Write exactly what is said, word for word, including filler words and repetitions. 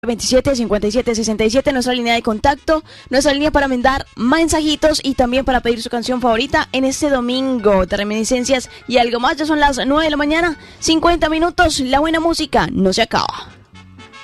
veintisiete, cincuenta y siete, sesenta y siete, nuestra línea de contacto, nuestra línea para mandar mensajitos y también para pedir su canción favorita en este domingo de reminiscencias y algo más. Ya son las nueve de la mañana, cincuenta minutos, la buena música no se acaba.